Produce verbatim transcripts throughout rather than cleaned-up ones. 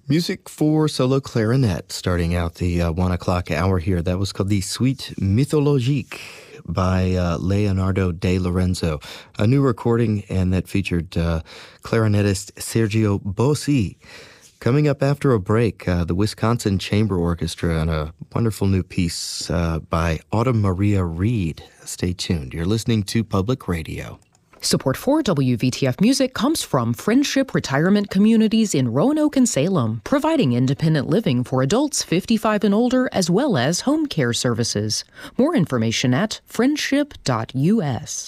Music for solo clarinet, starting out the uh, one o'clock hour here. That was called the Suite Mythologique by uh, Leonardo De Lorenzo, a new recording, and that featured uh, clarinetist Sergio Bossi. Coming up after a break, uh, the Wisconsin Chamber Orchestra and a wonderful new piece uh, by Autumn Maria Reed. Stay tuned. You're listening to Public Radio. Support for W V T F Music comes from Friendship Retirement Communities in Roanoke and Salem, providing independent living for adults fifty-five and older, as well as home care services. More information at friendship dot U S.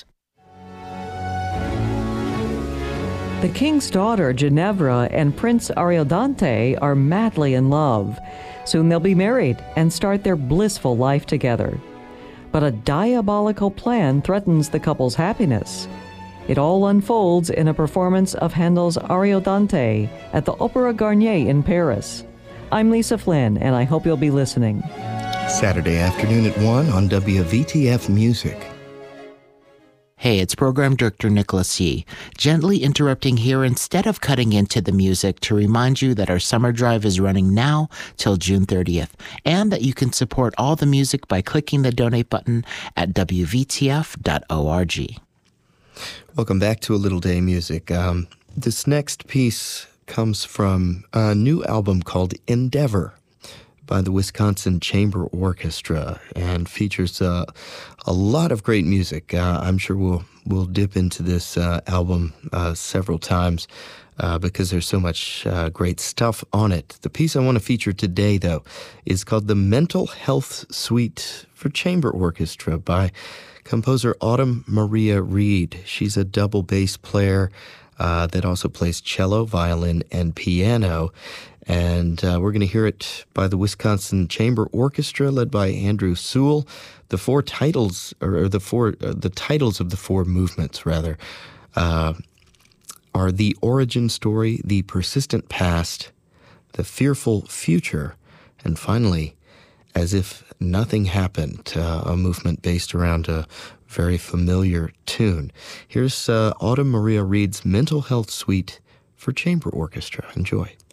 The king's daughter, Ginevra, and Prince Ariodante are madly in love. Soon they'll be married and start their blissful life together. But a diabolical plan threatens the couple's happiness. It all unfolds in a performance of Handel's Ariodante at the Opera Garnier in Paris. I'm Lisa Flynn, and I hope you'll be listening. Saturday afternoon at one on W V T F Music. Hey, it's Program Director Nicholas Yee, gently interrupting here instead of cutting into the music to remind you that our summer drive is running now till June thirtieth, and that you can support all the music by clicking the donate button at W V T F dot org. Welcome back to A Little Day Music. Um, this next piece comes from a new album called Endeavor by the Wisconsin Chamber Orchestra and features uh, a lot of great music. Uh, I'm sure we'll we'll dip into this uh, album uh, several times uh, because there's so much uh, great stuff on it. The piece I want to feature today, though, is called the Mental Health Suite for Chamber Orchestra by composer Autumn Maria Reed. She's a double bass player uh, that also plays cello, violin, and piano. And uh, we're going to hear it by the Wisconsin Chamber Orchestra, led by Andrew Sewell. The four titles, or the four, uh, the titles of the four movements, rather, uh, are The Origin Story, The Persistent Past, The Fearful Future, and finally, As If Nothing Happened, uh, a movement based around a very familiar tune. Here's uh, Autumn Maria Reed's Mental Health Suite for Chamber Orchestra. Enjoy.